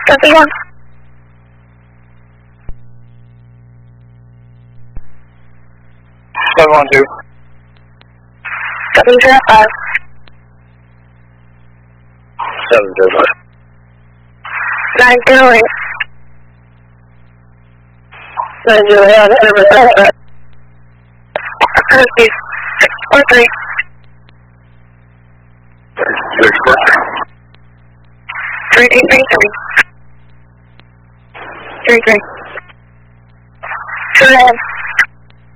Copy 1. 712. Copy 05. 705. 908. 908. Copy 643. 643. 3333. 33. 2